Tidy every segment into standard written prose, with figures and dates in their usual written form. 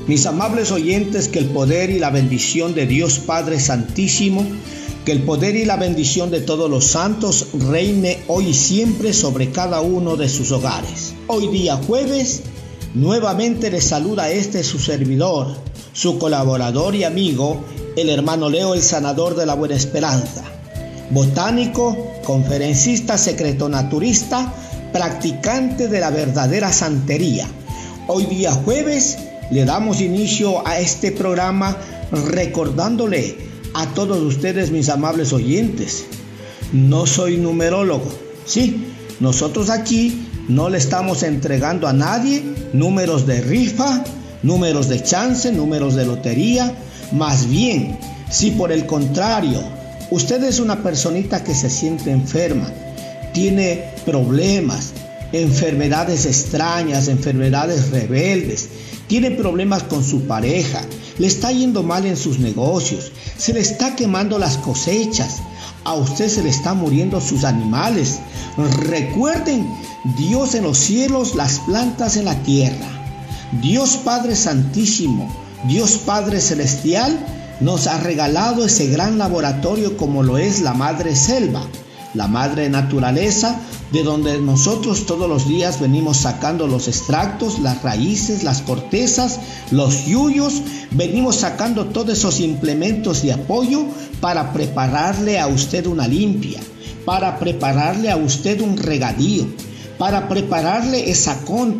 Mis amables oyentes, que el poder y la bendición de Dios Padre Santísimo, que el poder y la bendición de todos los santos reine hoy y siempre sobre cada uno de sus hogares. Hoy día jueves, nuevamente les saluda su servidor, su colaborador y amigo, el hermano Leo, el sanador de la Buena Esperanza. Botánico, conferencista, secreto naturista, practicante de la verdadera santería. Hoy día jueves le damos inicio a este programa recordándole a todos ustedes, mis amables oyentes, no soy numerólogo. Sí, nosotros aquí no le estamos entregando a nadie números de rifa, números de chance, números de lotería. Más bien, si por el contrario, usted es una personita que se siente enferma, tiene problemas, enfermedades extrañas, enfermedades rebeldes, tiene problemas con su pareja, le está yendo mal en sus negocios, se le está quemando las cosechas, a usted se le están muriendo sus animales. Recuerden, Dios en los cielos, las plantas en la tierra. Dios Padre Santísimo, Dios Padre Celestial nos ha regalado ese gran laboratorio como lo es la Madre Selva, la Madre Naturaleza, de donde nosotros todos los días venimos sacando los extractos, las raíces, las cortezas, los yuyos, venimos sacando todos esos implementos de apoyo para prepararle a usted una limpia, para prepararle a usted un regadío, para prepararle esa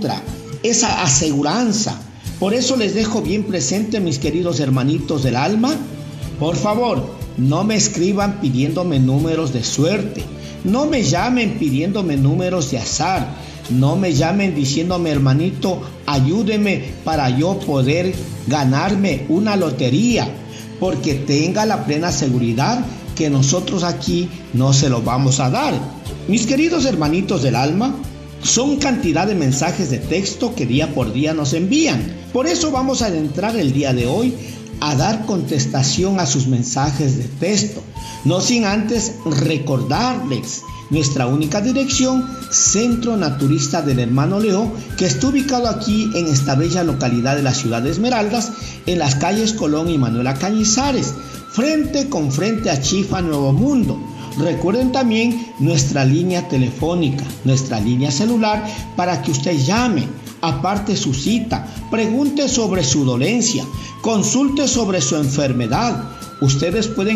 aseguranza. Por eso les dejo bien presente, mis queridos hermanitos del alma, por favor, no me escriban pidiéndome números de suerte. No me llamen pidiéndome números de azar. No me llamen diciéndome, hermanito, ayúdeme para yo poder ganarme una lotería. Porque tenga la plena seguridad que nosotros aquí no se lo vamos a dar. Mis queridos hermanitos del alma, son cantidad de mensajes de texto que día por día nos envían. Por eso vamos a adentrar el día de hoy a dar contestación a sus mensajes de texto, no sin antes recordarles nuestra única dirección, Centro Naturista del Hermano Leo, que está ubicado aquí en esta bella localidad de la ciudad de Esmeraldas, en las calles Colón y Manuela Cañizares, frente con frente a Chifa Nuevo Mundo. Recuerden también nuestra línea telefónica, nuestra línea celular, para que usted llame, aparte su cita, pregunte sobre su dolencia, consulte sobre su enfermedad. Ustedes pueden